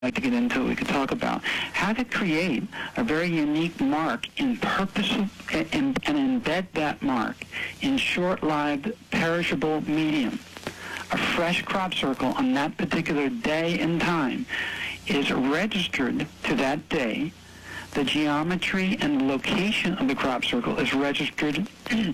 like to get into, we could talk about how to create a very unique mark in purpose and embed that mark in short-lived, perishable medium. A fresh crop circle on that particular day and time is registered to that day. The geometry and location of the crop circle is registered in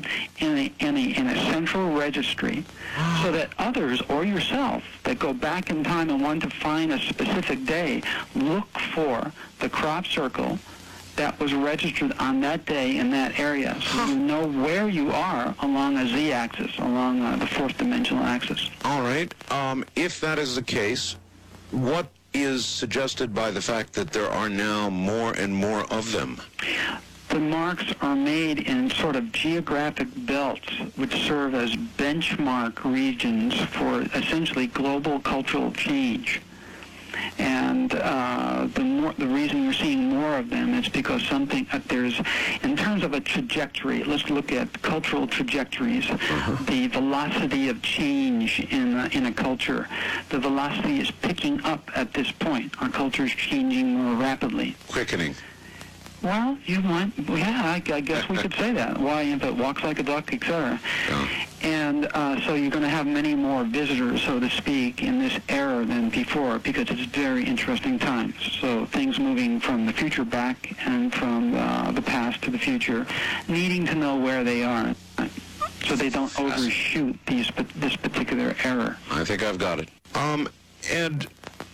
a central registry, so that others or yourself that go back in time and want to find a specific day look for the crop circle that was registered on that day in that area, so you know where you are along a z-axis, along the fourth dimensional axis. All right. If that is the case, what is suggested by the fact that there are now more and more of them? The marks are made in sort of geographic belts, which serve as benchmark regions for essentially global cultural change. And the reason you're seeing more of them is because there's, in terms of a trajectory, let's look at cultural trajectories, the velocity of change in a culture. The velocity is picking up at this point. Our culture is changing more rapidly. Quickening. Well, I guess we could say that. Why, if it walks like a duck, etc. Yeah. And so you're going to have many more visitors, so to speak, in this era than before, because it's very interesting times. So things moving from the future back and from the past to the future, needing to know where they are, so they don't overshoot this particular era. I think I've got it. Ed,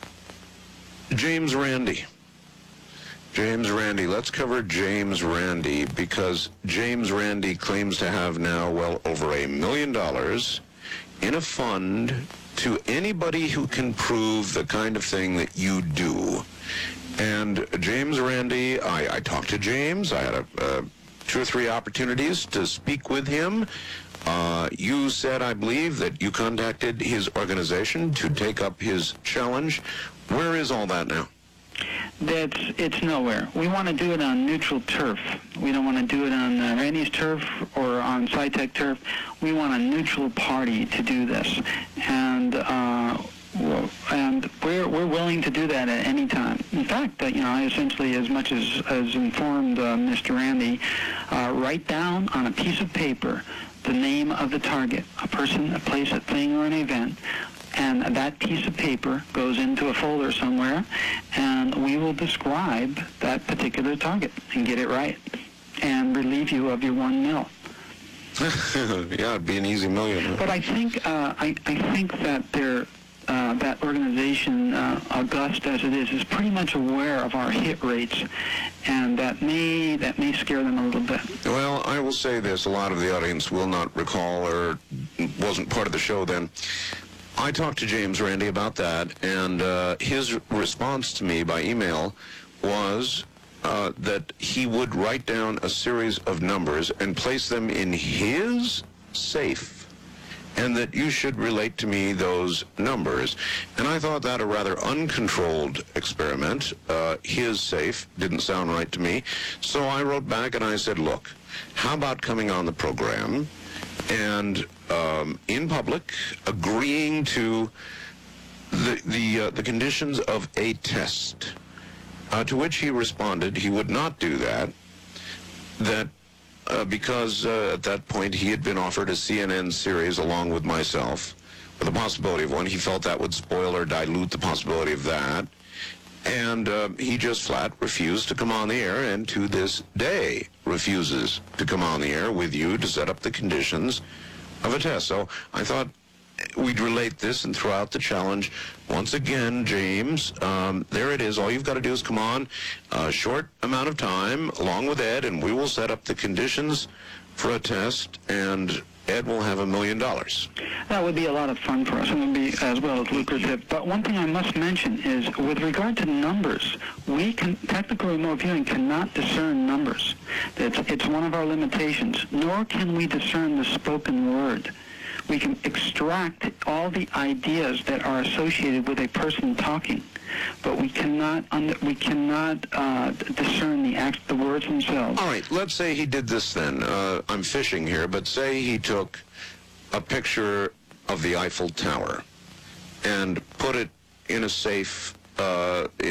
James Randi. James Randi. Let's cover James Randi, because James Randi claims to have now well over $1 million in a fund to anybody who can prove the kind of thing that you do. And James Randi, I talked to James. I had 2 or 3 opportunities to speak with him. You said, I believe, that you contacted his organization to take up his challenge. Where is all that now? It's nowhere. We want to do it on neutral turf. We don't want to do it on Randy's turf or on SciTech turf. We want a neutral party to do this, and we're willing to do that at any time. In fact, I essentially, as much as informed Mr. Randi, write down on a piece of paper the name of the target, a person, a place, a thing, or an event. And that piece of paper goes into a folder somewhere, and we will describe that particular target and get it right, and relieve you of your $1 million. Yeah, it'd be an easy million. But I think that that organization, august as it is pretty much aware of our hit rates, and that may scare them a little bit. Well, I will say this: a lot of the audience will not recall or wasn't part of the show then. I talked to James Randi about that, and his response to me by email was that he would write down a series of numbers and place them in his safe, and that you should relate to me those numbers. And I thought that a rather uncontrolled experiment. His safe didn't sound right to me. So I wrote back and I said, look, how about coming on the program and in public agreeing to the conditions of a test, to which he responded he would not do that, because at that point he had been offered a CNN series along with myself, with the possibility of one. He felt that would spoil or dilute the possibility of that, and he just flat refused to come on the air, and to this day refuses to come on the air with you to set up the conditions of a test. So I thought we'd relate this and throw out the challenge. Once again, James, there it is. All you've got to do is come on a short amount of time along with Ed, and we will set up the conditions for a test, and Ed will have $1 million. That would be a lot of fun for us, and would be as well as lucrative. But one thing I must mention is, with regard to numbers, technical remote viewing cannot discern numbers. It's one of our limitations. Nor can we discern the spoken word. We can extract all the ideas that are associated with a person talking, but we cannot discern the words themselves. All right, let's say he did this then. I'm fishing here, but say he took a picture of the Eiffel Tower and put it in a safe uh,